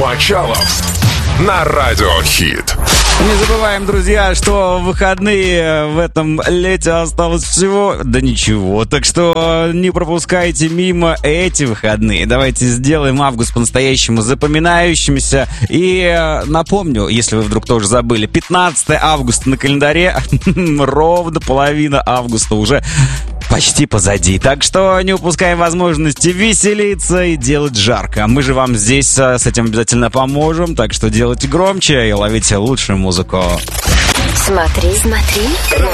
Мочалов на Радиохит. Не забываем, друзья, что выходные в этом лете осталось всего, да ничего. Так что не пропускайте мимо эти выходные. Давайте сделаем август по-настоящему запоминающимся. И напомню, если вы вдруг тоже забыли, 15 августа на календаре, ровно половина августа уже почти позади. Так что не упускаем возможности веселиться и делать жарко. Мы же вам здесь с этим обязательно поможем. Так что делайте громче и ловите лучшую музыку. Смотри,